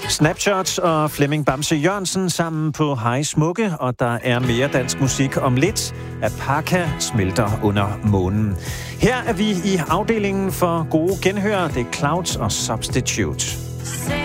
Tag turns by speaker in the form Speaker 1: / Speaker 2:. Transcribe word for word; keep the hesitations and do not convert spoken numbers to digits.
Speaker 1: Snapshots og Flemming Bamse Jørgensen sammen på Hej Smukke, og der er mere dansk musik om lidt. Apaka smelter under månen. Her er vi i afdelingen for gode genhør. Det er Clouds og Substitute.